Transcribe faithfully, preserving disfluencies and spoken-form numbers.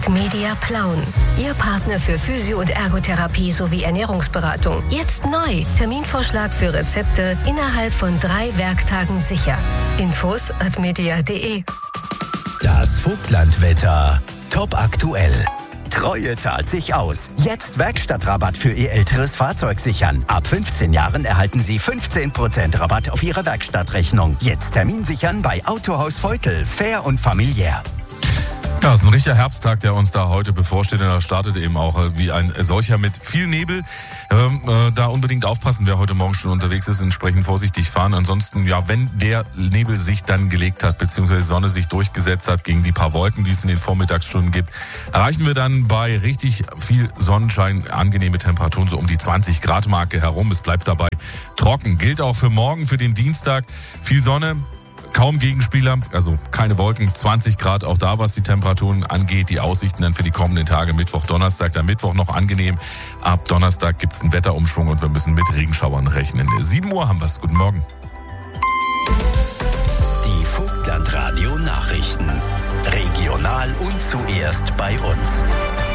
Media Plauen. Ihr Partner für Physio- und Ergotherapie sowie Ernährungsberatung. Jetzt neu. Terminvorschlag für Rezepte innerhalb von drei Werktagen sicher. Infos at media punkt de. Das Vogtlandwetter. Top aktuell. Treue zahlt sich aus. Jetzt Werkstattrabatt für Ihr älteres Fahrzeug sichern. Ab fünfzehn Jahren erhalten Sie fünfzehn Prozent Rabatt auf Ihre Werkstattrechnung. Jetzt Termin sichern bei Autohaus Veutel. Fair und familiär. Ja, es ist ein richtiger Herbsttag, der uns da heute bevorsteht. Und er startet eben auch äh, wie ein solcher mit viel Nebel. Ähm, äh, da unbedingt aufpassen, wer heute Morgen schon unterwegs ist, entsprechend vorsichtig fahren. Ansonsten, ja, wenn der Nebel sich dann gelegt hat, beziehungsweise die Sonne sich durchgesetzt hat gegen die paar Wolken, die es in den Vormittagsstunden gibt, erreichen wir dann bei richtig viel Sonnenschein angenehme Temperaturen, so um die zwanzig Grad Marke herum. Es bleibt dabei trocken. Gilt auch für morgen, für den Dienstag. Viel Sonne. Kaum Gegenspieler, also keine Wolken, zwanzig Grad auch da, was die Temperaturen angeht. Die Aussichten dann für die kommenden Tage, Mittwoch, Donnerstag, der Mittwoch noch angenehm. Ab Donnerstag gibt es einen Wetterumschwung und wir müssen mit Regenschauern rechnen. sieben Uhr haben wir es. Guten Morgen. Die Vogtlandradio Nachrichten. Regional und zuerst bei uns.